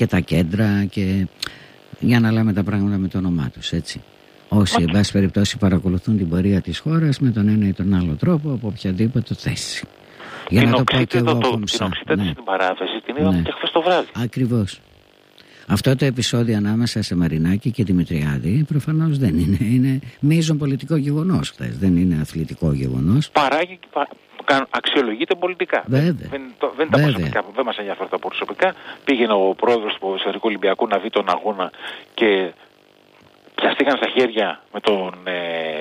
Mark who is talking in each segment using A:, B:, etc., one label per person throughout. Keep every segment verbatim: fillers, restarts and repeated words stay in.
A: και τα κέντρα και για να λέμε τα πράγματα με το όνομά τους, έτσι. Όσοι, εν πάση περιπτώσει, παρακολουθούν την πορεία της χώρας με τον ένα ή τον άλλο τρόπο, από οποιαδήποτε θέση. Για
B: την
A: να το πω και εγώ
B: το,
A: κομψά.
B: την οξύτητα
A: ναι.
B: στην παράθεση την είδαμε
A: ναι.
B: και χθες το βράδυ.
A: Ακριβώς. Αυτό το επεισόδιο ανάμεσα σε Μαρινάκη και Δημητριάδη προφανώς δεν είναι. Είναι μείζον πολιτικό γεγονός χθες. Δεν είναι αθλητικό γεγονός.
B: Παράγει και πα... αξιολογείται πολιτικά.
A: Βέβαια.
B: Δεν, το, δεν τα προσωπικά, δεν μας ενδιαφέρουν τα προσωπικά. Πήγαινε ο πρόεδρος του Εσωτερικού Ολυμπιακού να δει τον αγώνα και πιαστήκαν στα χέρια με τον ε,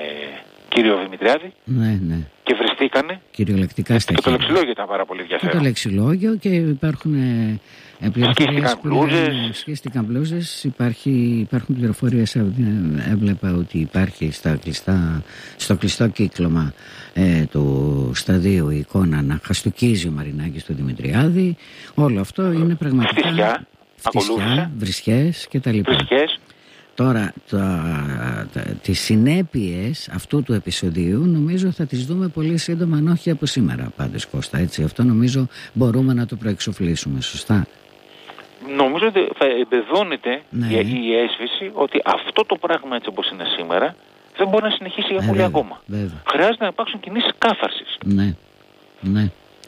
B: κύριο Δημητριάδη.
A: Ναι, ναι.
B: Και βριστήκανε.
A: Κυριολεκτικά στα
B: και
A: χέρια.
B: το λεξιλόγιο ήταν πάρα πολύ ενδιαφέρον.
A: Και το λεξιλόγιο και υπάρχουν ε, πληροφορίες που λένε, σχέστηκαν μπλούζες. Υπάρχουν πληροφορίες, έβλεπα ότι υπάρχει στα κλειστά, στο κλειστό κύκλωμα ε, του σταδίου η εικόνα να χαστουκίζει ο Μαρινάκης του Δημητριάδη. Όλο αυτό είναι πραγματικά
B: φτισιά,
A: φτισιά, βρισχές και τα λοιπά.
B: Βρισχές.
A: Τώρα, τα, τα, τις συνέπειες αυτού του επεισοδίου νομίζω θα τις δούμε πολύ σύντομα, αν όχι από σήμερα πάντως, Κώστα, έτσι. Αυτό νομίζω μπορούμε να το προεξοφλήσουμε, σωστά.
B: Νομίζω ότι θα εμπεδώνεται
A: ναι.
B: η, η αίσθηση ότι αυτό το πράγμα έτσι όπως είναι σήμερα δεν μπορεί να συνεχίσει για
A: ε,
B: πολύ
A: βέβαια,
B: ακόμα.
A: Βέβαια.
B: Χρειάζεται να υπάρξουν κινήσεις κάθαρσης.
A: Ναι, ναι.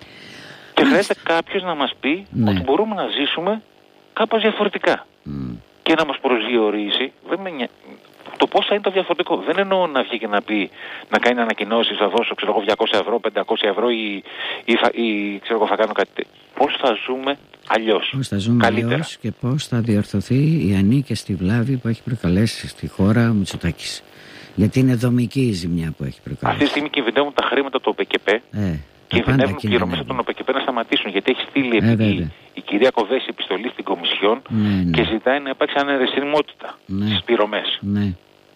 B: Και Μάλιστα. χρειάζεται κάποιος να μας πει
A: ναι.
B: ότι μπορούμε να ζήσουμε κάπως διαφορετικά. Mm. Και να μας προσδιορίσει δεν με, το πώς θα είναι το διαφορετικό. Δεν εννοώ να βγει και να πει, να κάνει ανακοινώσεις, θα δώσω ξέρω, διακόσια ευρώ, πεντακόσια ευρώ ή, ή, θα, ή ξέρω εγώ θα κάνω κάτι. Πώς θα ζούμε αλλιώς.
A: Πώς θα ζούμε αλλιώς και πώς θα διορθωθεί η ανίκαιστη βλάβη που έχει προκαλέσει στη χώρα ο Μητσοτάκης. Γιατί είναι δομική η ζημιά που έχει προκαλέσει.
B: Αυτή τη στιγμή κινδυνεύουν τα χρήματα του ΟΠΕΚΕΠΕ.
A: Ε.
B: Κινδυνεύουν πληρωμές από τον ΟΠΕΚΕΠΕ να σταματήσουν, γιατί έχει στείλει
A: ε,
B: η, η κυρία Κοβέση επιστολή στην Κομισιόν
A: ναι, ναι.
B: και ζητάει να υπάρξει αναιρεσιμότητα
A: ναι.
B: στις πληρωμές.
A: Ναι.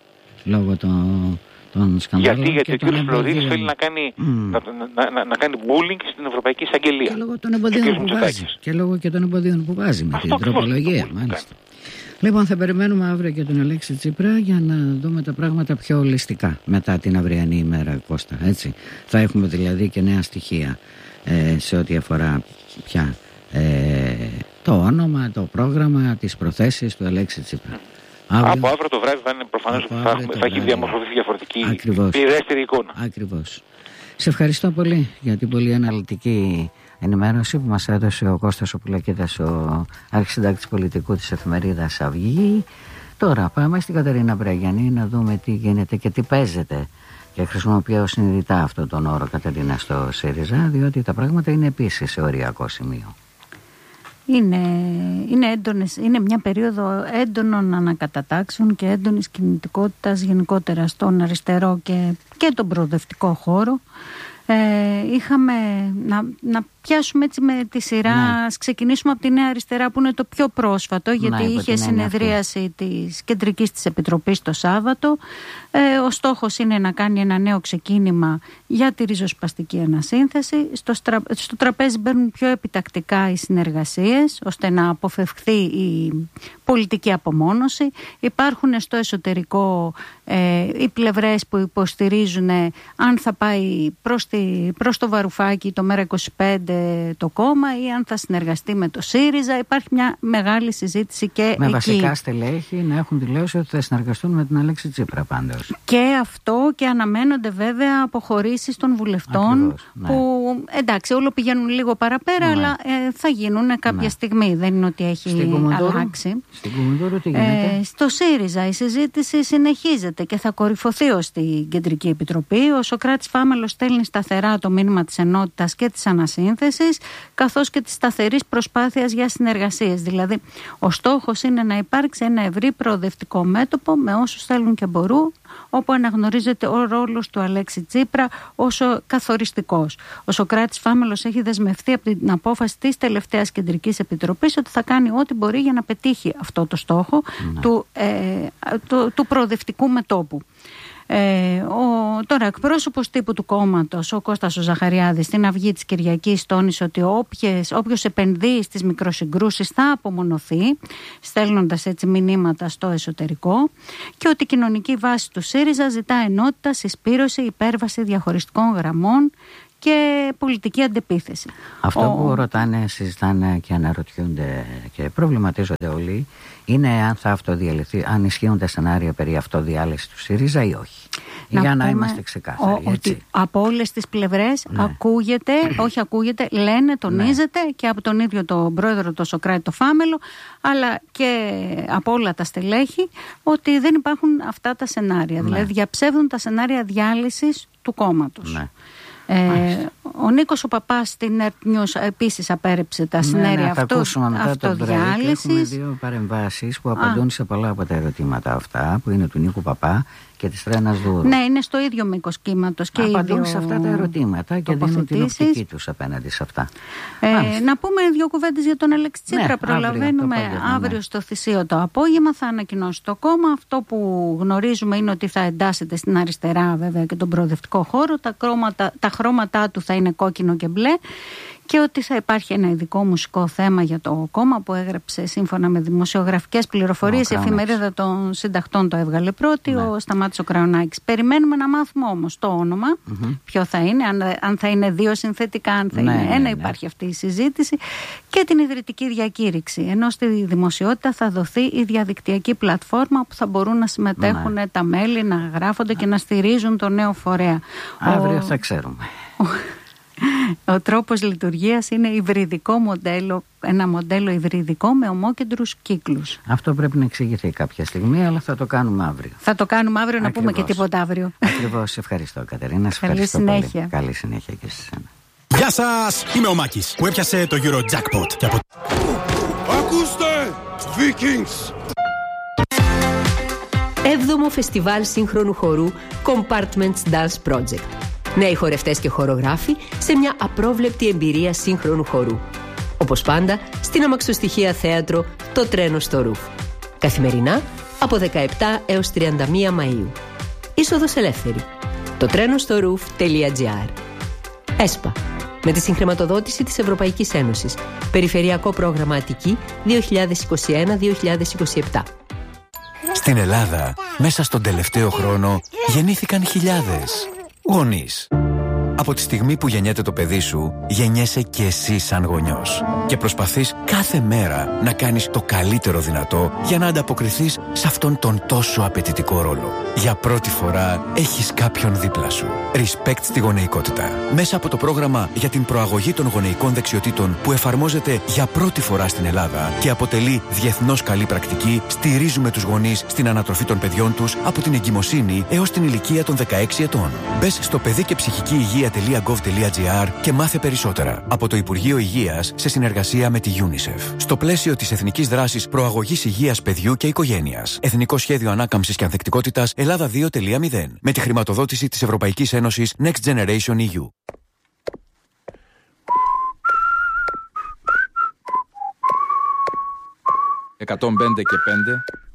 A: Λόγω των, των σκανδάλων.
B: Γιατί, γιατί
A: και
B: ο κ. Φλωρίδης θέλει να κάνει, mm. να, να, να, να κάνει bullying στην Ευρωπαϊκή Εισαγγελία.
A: Και λόγω των εμποδίων που βάζει. Και λόγω και των εμποδίων που βάζει με αυτό την τροπολογία, μάλιστα. Λοιπόν, θα περιμένουμε αύριο και τον Αλέξη Τσίπρα για να δούμε τα πράγματα πιο ολιστικά μετά την αυριανή ημέρα, Κώστα, έτσι. Θα έχουμε δηλαδή και νέα στοιχεία ε, σε ό,τι αφορά πια ε, το όνομα, το πρόγραμμα, τις προθέσεις του Αλέξη Τσίπρα.
B: Αύριο, από αύριο το βράδυ θα είναι προφανώς θα, θα, θα έχει διαμορφωθεί διαφορετική πληρέστερη εικόνα.
A: Ακριβώς. Σε ευχαριστώ πολύ για την πολύ αναλυτική ενημέρωση που μας έδωσε ο Κώστας ο Πουλακίδας, ο αρχισυντάκτης πολιτικού της εφημερίδας Αυγή. Τώρα πάμε στην Κατερίνα Βραγιανή να δούμε τι γίνεται και τι παίζεται. Και χρησιμοποιώ συνειδητά αυτόν τον όρο, Κατερίνα, στο ΣΥΡΙΖΑ, διότι τα πράγματα είναι επίσης σε οριακό σημείο.
C: Είναι, είναι, έντονες, είναι μια περίοδο έντονων ανακατατάξεων και έντονης κινητικότητας γενικότερα στον αριστερό και, και τον προοδευτικό χώρο. Ε, είχαμε να, να πιάσουμε έτσι με τη σειρά, ναι. Ας ξεκινήσουμε από τη Νέα Αριστερά που είναι το πιο πρόσφατο, γιατί ναι, είχε συνεδρίαση της Κεντρικής της Επιτροπής το Σάββατο. Ε, ο στόχος είναι να κάνει ένα νέο ξεκίνημα για τη ριζοσπαστική ανασύνθεση. Στο, στρα, στο τραπέζι μπαίνουν πιο επιτακτικά οι συνεργασίες ώστε να αποφευχθεί η πολιτική απομόνωση. Υπάρχουν στο εσωτερικό ε, οι πλευρές που υποστηρίζουν αν θα πάει προς, τη, προς το Βαρουφάκι το ΜΕΡΑ είκοσι πέντε το κόμμα ή αν θα συνεργαστεί με το ΣΥΡΙΖΑ. Υπάρχει μια μεγάλη συζήτηση και
A: με
C: εκεί.
A: βασικά στελέχη να έχουν δηλώσει ότι θα συνεργαστούν με την Αλέξη Τσίπρα πάντως.
C: Και αυτό, και αναμένονται βέβαια αποχωρήσεις των βουλευτών. Ακριβώς, ναι. Που εντάξει όλο πηγαίνουν λίγο παραπέρα, ναι. Αλλά ε, θα γίνουν κάποια ναι. στιγμή. Δεν είναι ότι έχει αλλάξει.
A: Στην Κουμουντούρου τι γίνεται?
C: Ε, στο ΣΥΡΙΖΑ η συζήτηση συνεχίζεται και θα κορυφωθεί ως την Κεντρική Επιτροπή. Ο Σωκράτης Φάμελος στέλνει σταθερά το μήνυμα της ενότητας και της ανασύνθεσης, καθώς και της σταθερής προσπάθειας για συνεργασίες. Δηλαδή, ο στόχος είναι να υπάρξει ένα ευρύ προοδευτικό μέτωπο με όσους θέλουν και μπορούν, όπου αναγνωρίζεται ο ρόλος του Αλέξη Τσίπρα όσο καθοριστικός. Ο Σωκράτης Φάμελος έχει δεσμευτεί από την απόφαση της τελευταίας Κεντρικής Επιτροπής ότι θα κάνει ό,τι μπορεί για να πετύχει αυτό το στόχο ναι. του, ε, του, του προοδευτικού μετώπου. Ε, ο, τώρα εκπρόσωπος τύπου του κόμματος, ο Κώστας ο Ζαχαριάδης, στην Αυγή της Κυριακής τόνισε ότι όποιες, όποιος επενδύει στις μικροσυγκρούσεις θα απομονωθεί, στέλνοντας έτσι μηνύματα στο εσωτερικό, και ότι η κοινωνική βάση του ΣΥΡΙΖΑ ζητά ενότητα, συσπήρωση, υπέρβαση διαχωριστικών γραμμών και πολιτική αντεπίθεση.
A: Αυτό Ο... που ρωτάνε, συζητάνε και αναρωτιούνται και προβληματίζονται όλοι είναι αν θα αυτοδιαλυθεί, αν ισχύουν τα σενάρια περί αυτοδιάλυσης του ΣΥΡΙΖΑ ή όχι. Να Για να είμαστε ξεκάθαροι. Ο,
C: ότι από όλες τις πλευρές ναι. ακούγεται, όχι ακούγεται, λένε, τονίζεται ναι. και από τον ίδιο τον πρόεδρο, τον Σωκράτη το Φάμελο, αλλά και από όλα τα στελέχη, ότι δεν υπάρχουν αυτά τα σενάρια. Ναι. Δηλαδή διαψεύδουν τα σενάρια διάλυσης του κόμματος. Ναι. Ε, ο Νίκος ο Παπάς στην Earth News επίσης απέρριψε τα σενάρια ναι, αυτού, αυτοδιάλυσης.
A: Έχουμε δύο παρεμβάσεις που απαντούν Α. σε πολλά από τα ερωτήματα αυτά, που είναι του Νίκου Παπά και της Τρένας Δούρου.
C: Ναι, είναι στο ίδιο μήκος κύματος και
A: απαντούν
C: ίδιο...
A: σε αυτά τα ερωτήματα και δίνουν την οπτική τους απέναντι σε αυτά.
C: Ε, να πούμε δύο κουβέντες για τον Αλέξη Τσίπρα. Ναι, προλαβαίνουμε αύριο, αύριο ναι. στο Θησίο το απόγευμα θα ανακοινώσει το κόμμα. Αυτό που γνωρίζουμε είναι ότι θα εντάσσεται στην αριστερά βέβαια και τον προοδευτικό χώρο. Τα, κρώματα, τα χρώματά του θα είναι κόκκινο και μπλε. Και ότι θα υπάρχει ένα ειδικό μουσικό θέμα για το κόμμα που έγραψε σύμφωνα με δημοσιογραφικές πληροφορίες. Η εφημερίδα των συντακτών το έβγαλε πρώτη, ναι. ο Σταμάτης ο Κραουνάκης. Περιμένουμε να μάθουμε όμως το όνομα, mm-hmm. ποιο θα είναι, αν, αν θα είναι δύο συνθετικά, αν θα ναι, είναι ένα, ναι, ναι. υπάρχει αυτή η συζήτηση. Και την ιδρυτική διακήρυξη. Ενώ στη δημοσιότητα θα δοθεί η διαδικτυακή πλατφόρμα που θα μπορούν να συμμετέχουν ναι. τα μέλη, να γράφονται και να στηρίζουν το νέο φορέα.
A: Αύριο ο... θα ξέρουμε.
C: Ο τρόπος λειτουργίας είναι υβριδικό μοντέλο, ένα μοντέλο υβριδικό με ομόκεντρους κύκλους.
A: Αυτό πρέπει να εξηγηθεί κάποια στιγμή, αλλά θα το κάνουμε αύριο.
C: Θα το κάνουμε αύριο. Ακριβώς. Να πούμε και τίποτα αύριο.
A: Ακριβώς, ευχαριστώ Κατερίνα. Σε
C: Καλή
A: ευχαριστώ
C: συνέχεια.
A: Πολύ. Καλή συνέχεια και σε εσένα.
D: Γεια σας, είμαι ο Μάκης που έπιασε το Eurojackpot. Και από...
E: Ακούστε, Vikings!
F: Έβδομο Φεστιβάλ Σύγχρονου Χορού Compartments Dance Project. Νέοι χορευτές και χορογράφοι σε μια απρόβλεπτη εμπειρία σύγχρονου χορού. Όπως πάντα, στην αμαξοστοιχεία θέατρο Το Τρένο στο Ρουφ. Καθημερινά από δεκαεπτά έως τριάντα μία Μαΐου. Είσοδος ελεύθερη. το τρένο στο ρουφ τελεία τζι άρ. ΕΣΠΑ. Με τη συγχρηματοδότηση της Ευρωπαϊκής Ένωσης. Περιφερειακό πρόγραμμα Αττική δύο χιλιάδες είκοσι ένα δύο χιλιάδες είκοσι επτά.
G: Στην Ελλάδα, μέσα στον τελευταίο χρόνο, γεννήθηκαν χιλιάδες γονείς. Από τη στιγμή που γεννιέται το παιδί σου, γεννιέσαι και εσύ σαν γονιός. Και προσπαθείς κάθε μέρα να κάνεις το καλύτερο δυνατό για να ανταποκριθείς σε αυτόν τον τόσο απαιτητικό ρόλο. Για πρώτη φορά έχεις κάποιον δίπλα σου. Respect στη γονεϊκότητα. Μέσα από το πρόγραμμα για την προαγωγή των γονεϊκών δεξιοτήτων που εφαρμόζεται για πρώτη φορά στην Ελλάδα και αποτελεί διεθνώς καλή πρακτική, στηρίζουμε τους γονείς στην ανατροφή των παιδιών τους από την εγκυμοσύνη έως την ηλικία των δεκαέξι ετών. Μπες στο παιδί και ψυχική υγεία τελεία γκοβ τελεία τζι άρ και μάθε περισσότερα από το Υπουργείο Υγείας σε συνεργασία με τη UNICEF. Στο πλαίσιο της Εθνικής Δράσης Προαγωγής Υγείας Παιδιού και Οικογένειας. Εθνικό Σχέδιο Ανάκαμψης και Ανθεκτικότητας Ελλάδα δύο τελεία μηδέν. Με τη χρηματοδότηση της Ευρωπαϊκής Ένωσης Next Generation ι γιου.
H: εκατόν πέντε και πέντε